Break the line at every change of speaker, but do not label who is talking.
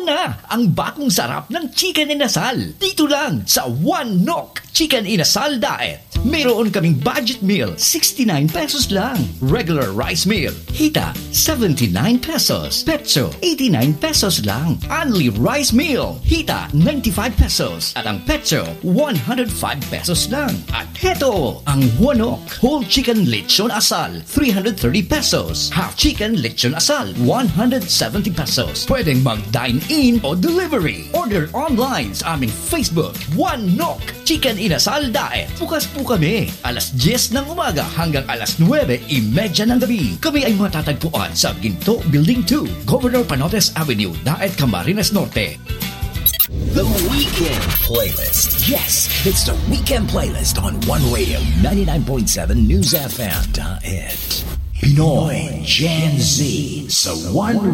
Tikman na ang bagong sarap ng chicken inasal. Dito lang sa One Nok Chicken Inasal Diet. Mayroon kaming budget meal, 69 pesos lang. Regular rice meal, hita, 79 pesos. Petso, 89 pesos lang. Only rice meal, hita, 95 pesos. At ang petso, 105 pesos lang. At heto, ang One Nok Whole Chicken Lechon Asal, 330 pesos. Half Chicken Lechon Asal, 170 pesos. Pwedeng mag-dine-in o delivery. Order online sa aming Facebook, One Nok Chicken Inasal Diet. Bukas po kami, alas 10 ng umaga hanggang alas 9:30 ng gabi. Kami ay matatagpuan sa Ginto Building 2, Governor Panotes Avenue, Daet, Camarines Norte.
The Weekend Playlist. Yes, it's the Weekend Playlist on One Radio 99.7 News FM. Daet. Pinoy Gen Z sa One